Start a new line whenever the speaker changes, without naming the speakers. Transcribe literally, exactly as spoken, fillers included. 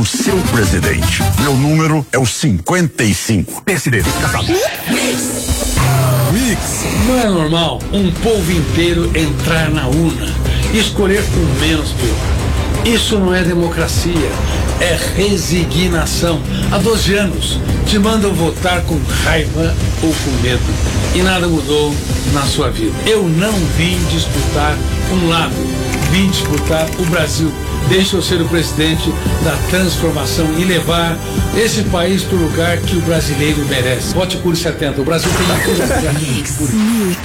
o seu presidente. Meu número é o cinquenta e cinco. P S D.
Mix. Não é normal um povo inteiro entrar na urna e escolher por menos pior. Isso não é democracia, é resignação. Há doze anos te mandam votar com raiva ou com medo e nada mudou na sua vida. Eu não vim disputar um lado, vim disputar o Brasil. Deixa eu ser o presidente da transformação e levar esse país para o lugar que o brasileiro merece. Vote por setenta. O Brasil tem que